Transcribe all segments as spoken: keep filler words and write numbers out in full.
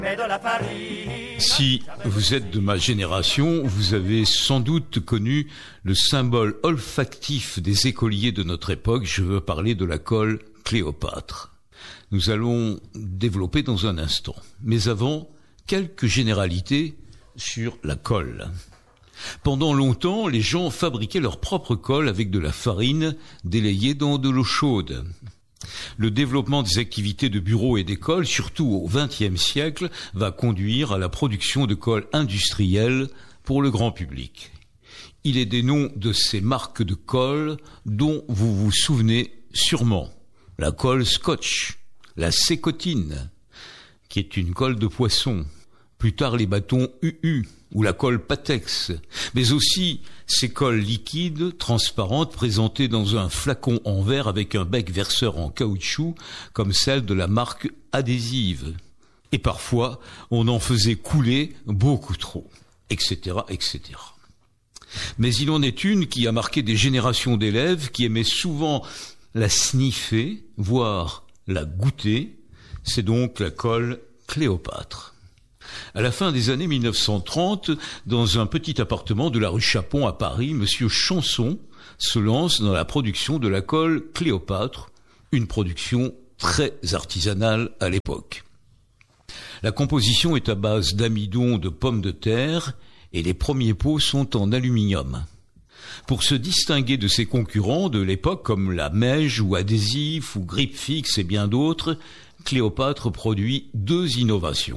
Mais de la farine. Si vous êtes de ma génération, vous avez sans doute connu le symbole olfactif des écoliers de notre époque. Je veux parler de la colle Cléopâtre. Nous allons développer dans un instant. Mais avant, quelques généralités sur la colle. Pendant longtemps, les gens fabriquaient leur propre colle avec de la farine délayée dans de l'eau chaude. Le développement des activités de bureau et d'école, surtout au vingtième siècle, va conduire à la production de colle industrielle pour le grand public. Il est des noms de ces marques de colle dont vous vous souvenez sûrement. La colle Scotch, la Sécotine, qui est une colle de poisson. Plus tard, les bâtons U U ou la colle Patex, mais aussi ces colles liquides, transparentes, présentées dans un flacon en verre avec un bec verseur en caoutchouc, comme celle de la marque Adhésive. Et parfois, on en faisait couler beaucoup trop, et cetera, et cetera. Mais il en est une qui a marqué des générations d'élèves qui aimaient souvent la sniffer, voire la goûter. C'est donc la colle Cléopâtre. À la fin des années mille neuf cent trente, dans un petit appartement de la rue Chapon à Paris, Monsieur Chanson se lance dans la production de la colle Cléopâtre, une production très artisanale à l'époque. La composition est à base d'amidon de pommes de terre et les premiers pots sont en aluminium. Pour se distinguer de ses concurrents de l'époque comme la Meige ou Adhésif ou Grip-Fix et bien d'autres, Cléopâtre produit deux innovations.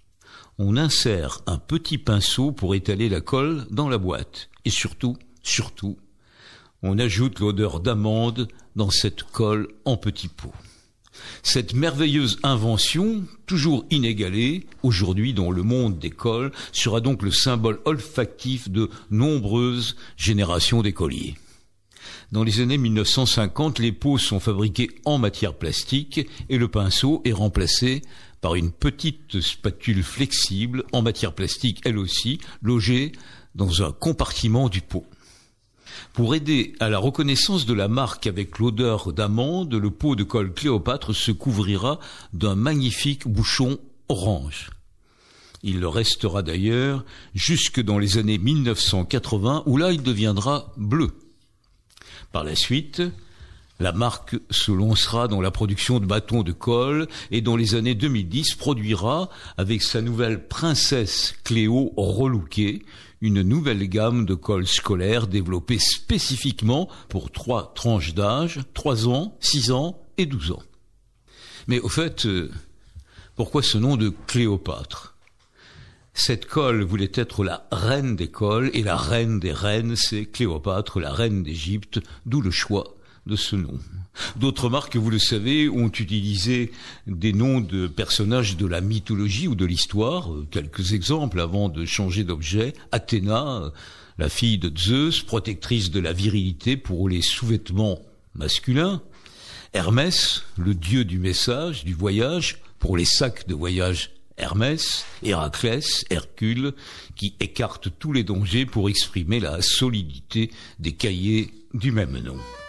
On insère un petit pinceau pour étaler la colle dans la boîte. Et surtout, surtout, on ajoute l'odeur d'amande dans cette colle en petits pots. Cette merveilleuse invention, toujours inégalée, aujourd'hui dans le monde des colles, sera donc le symbole olfactif de nombreuses générations d'écoliers. Dans les années mille neuf cent cinquante, les pots sont fabriqués en matière plastique et le pinceau est remplacé par une petite spatule flexible en matière plastique, elle aussi, logée dans un compartiment du pot. Pour aider à la reconnaissance de la marque avec l'odeur d'amande, le pot de colle Cléopâtre se couvrira d'un magnifique bouchon orange. Il le restera d'ailleurs jusque dans les années mille neuf cent quatre-vingts, où là il deviendra bleu. Par la suite, la marque se lancera dans la production de bâtons de colle et dans les années deux mille dix produira, avec sa nouvelle Princesse Cléo relookée, une nouvelle gamme de colle scolaire développée spécifiquement pour trois tranches d'âge, trois ans, six ans et douze ans. Mais au fait, pourquoi ce nom de Cléopâtre ? Cette colle voulait être la reine des colles et la reine des reines, c'est Cléopâtre, la reine d'Égypte, d'où le choix de ce nom. D'autres marques, vous le savez, ont utilisé des noms de personnages de la mythologie ou de l'histoire. Quelques exemples avant de changer d'objet. Athéna, la fille de Zeus, protectrice de la virilité pour les sous-vêtements masculins. Hermès, le dieu du message, du voyage, pour les sacs de voyage Hermès. Héraclès, Hercule, qui écarte tous les dangers pour exprimer la solidité des cahiers du même nom.